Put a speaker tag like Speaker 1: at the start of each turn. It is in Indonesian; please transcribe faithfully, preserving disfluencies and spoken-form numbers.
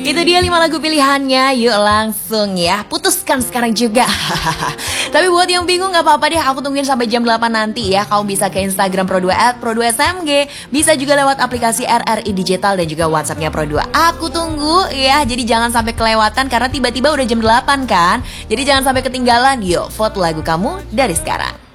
Speaker 1: Itu dia lima lagu pilihannya. Yuk langsung ya, putuskan sekarang juga. Tapi buat yang bingung gak apa-apa deh, aku tungguin sampai jam delapan nanti ya. Kamu bisa ke Instagram Pro dua at Pro dua S M G, bisa juga lewat aplikasi R R I Digital dan juga WhatsAppnya Pro dua. Aku tunggu ya, jadi jangan sampai kelewatan karena tiba-tiba udah jam delapan kan. Jadi jangan sampai ketinggalan, yuk vote lagu kamu dari sekarang.